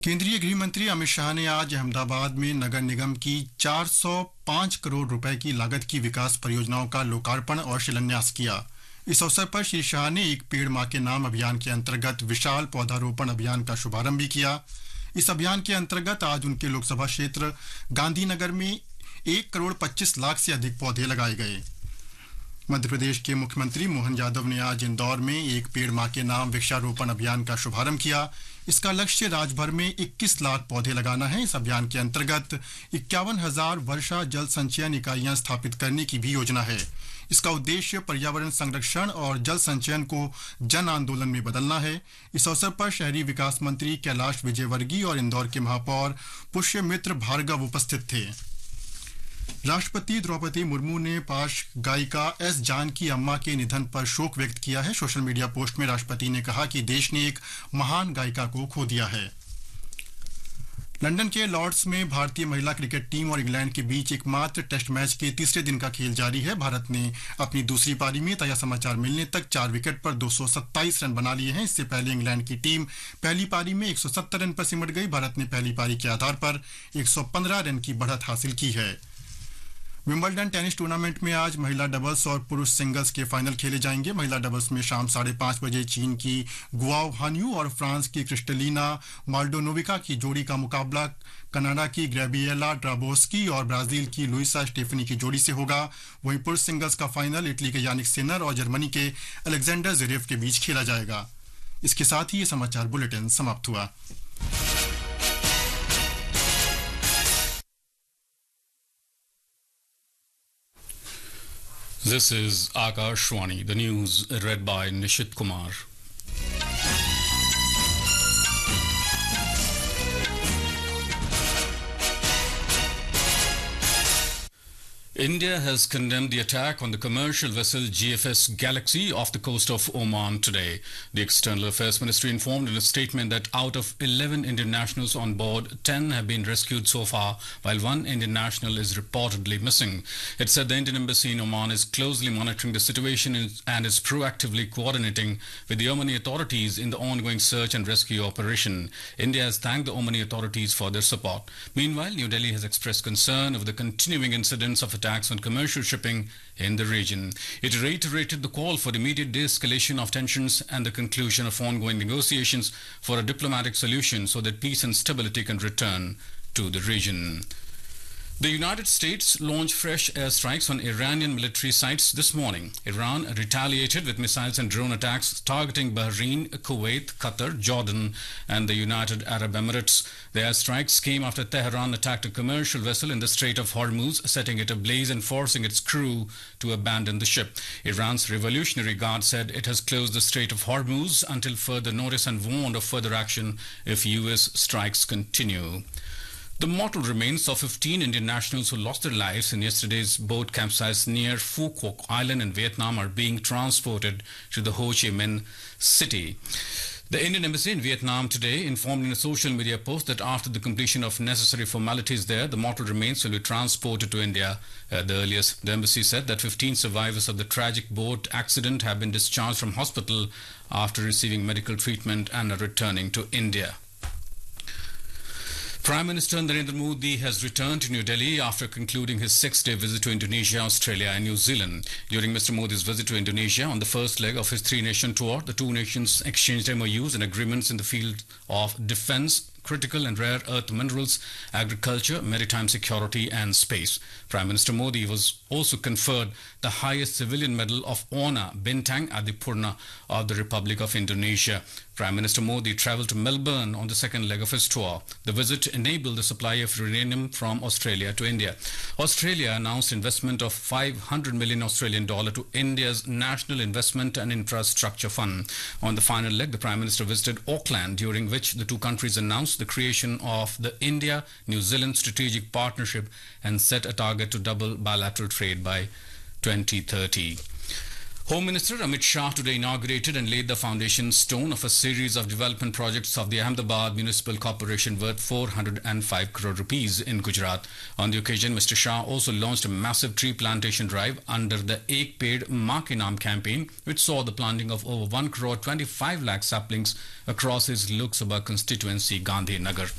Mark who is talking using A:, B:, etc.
A: केंद्रीय गृह मंत्री अमित शाह ने आज अहमदाबाद में नगर निगम की 405 करोड़ रुपए की लागत की विकास परियोजनाओं का लोकार्पण और शिलान्यास किया। इस अवसर पर श्री शाह ने एक पेड़ मां के नाम अभियान के अंतर्गत विशाल पौधारोपण अभियान का शुभारंभ भी किया। इस अभियान के अंतर्गत आज उनके लोकसभा क्षेत्र गांधीनगर में 1,25,00,000 से अधिक पौधे लगाए गए। मध्य प्रदेश के मुख्यमंत्री मोहन यादव ने आज इंदौर में एक पेड़ मां के नाम वृक्षारोपण अभियान का शुभारंभ किया। इसका लक्ष्य राज्य भर में 21 लाख पौधे लगाना है। इस अभियान के अंतर्गत 51,000 वर्षा जल संचयन इकाइयां स्थापित करने की भी योजना है। इसका उद्देश्य पर्यावरण संरक्षण और जल संचयन को जन आंदोलन में बदलना है। इस अवसर पर शहरी विकास मंत्री कैलाश विजयवर्गीय और इंदौर के महापौर पुष्यमित्र भार्गव उपस्थित थे। राष्ट्रपति द्रौपदी मुर्मू ने पार्श्व गायिका एस जानकी अम्मा के निधन पर शोक व्यक्त किया है। सोशल मीडिया पोस्ट में राष्ट्रपति ने कहा कि देश ने एक महान गायिका को खो दिया है। लंदन के लॉर्ड्स में भारतीय महिला क्रिकेट टीम और इंग्लैंड के बीच एकमात्र टेस्ट मैच के तीसरे दिन का खेल जारी है। भारत ने अपनी दूसरी पारी में ताजा समाचार मिलने तक 4 विकेट पर 227 रन बना लिए हैं। इससे पहले इंग्लैंड की टीम पहली पारी में 170 रन पर सिमट गई। भारत ने पहली पारी के आधार पर 115 रन की बढ़त हासिल की है। विंबलडन टेनिस टूर्नामेंट में आज महिला डबल्स और पुरुष सिंगल्स के फाइनल खेले जाएंगे। महिला डबल्स में शाम 5:30 बजे चीन की गुआओ हान्यू और फ्रांस की क्रिस्टलिना माल्डोनोविका की जोड़ी का मुकाबला कनाडा की ग्रेबिएला ड्राबोस्की और ब्राजील की लुइसा स्टेफनी की जोड़ी से होगा। वहीं पुरुष सिंगल्स का फाइनल इटली के यानिक सिनर और जर्मनी के अलेक्जेंडर ज़वेरेव के बीच खेला जाएगा। इसके साथ ही ये समाचार बुलेटिन समाप्त हुआ।
B: This is Akashwani, the news read by Nishit Kumar. India has condemned the attack on the commercial vessel GFS Galaxy off the coast of Oman today. The External Affairs Ministry informed in a statement that out of 11 Indian nationals on board, 10 have been rescued so far, while 1 Indian national is reportedly missing. It said the Indian embassy in Oman is closely monitoring the situation and is proactively coordinating with the Omani authorities in the ongoing search and rescue operation. India has thanked the Omani authorities for their support. Meanwhile, New Delhi has expressed concern over the continuing incidents of attacks on commercial shipping in the region. It reiterated the call for immediate de-escalation of tensions and the conclusion of ongoing negotiations for a diplomatic solution so that peace and stability can return to the region. The United States launched fresh airstrikes on Iranian military sites this morning. Iran retaliated with missiles and drone attacks targeting Bahrain, Kuwait, Qatar, Jordan, and the United Arab Emirates. The airstrikes came after Tehran attacked a commercial vessel in the Strait of Hormuz, setting it ablaze and forcing its crew to abandon the ship. Iran's Revolutionary Guard said it has closed the Strait of Hormuz until further notice and warned of further action if U.S. strikes continue. The mortal remains of 15 Indian nationals who lost their lives in yesterday's boat capsize near Phu Quoc Island in Vietnam are being transported to the Ho Chi Minh city. The Indian embassy in Vietnam today informed in a social media post that after the completion of necessary formalities there, the mortal remains will be transported to India the earliest. The embassy said that 15 survivors of the tragic boat accident have been discharged from hospital after receiving medical treatment and are returning to India. Prime Minister Narendra Modi has returned to New Delhi after concluding his 6-day visit to Indonesia, Australia and New Zealand. During Mr. Modi's visit to Indonesia on the first leg of his 3-nation tour, the two nations exchanged MOUs and agreements in the field of defence, critical and rare earth minerals, agriculture, maritime security and space. Prime Minister Modi was also conferred the highest civilian medal of honor, Bintang Adipurna of the Republic of Indonesia. Prime Minister Modi travelled to Melbourne on the second leg of his tour. The visit enabled the supply of uranium from Australia to India. Australia announced investment of $500 million Australian dollar to India's National Investment and Infrastructure Fund. On the final leg, the Prime Minister visited Auckland, during which the two countries announced the creation of the India-New Zealand Strategic Partnership and set a target to double bilateral trade by 2030. Home Minister Amit Shah today inaugurated and laid the foundation stone of a series of development projects of the Ahmedabad Municipal Corporation worth 405 crore rupees in Gujarat. On the occasion, Mr. Shah also launched a massive tree plantation drive under the Ek Ped Maa Ke Naam campaign, which saw the planting of over 1 crore 25 lakh saplings across his Lok Sabha constituency, Gandhi Nagar.